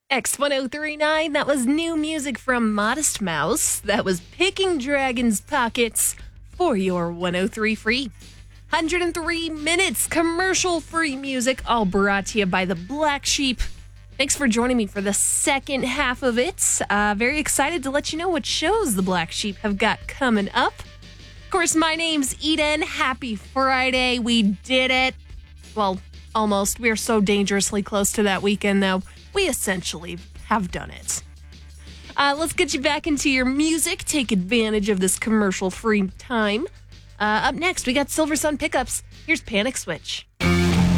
X1039, that was new music from Modest Mouse. That was Picking Dragon's Pockets for your 103 free. 103 minutes commercial-free music, all brought to you by the Black Sheep. Thanks for joining me for the second half of it. Very excited to let you know what shows the Black Sheep have got coming up. Of course, my name's Eden. Happy Friday. We did it. Well, almost. We're so dangerously close to that weekend, though. We essentially have done it. Let's get you back into your music. Take advantage of this commercial-free time. Up next, we got Silver Sun Pickups. Here's Panic Switch.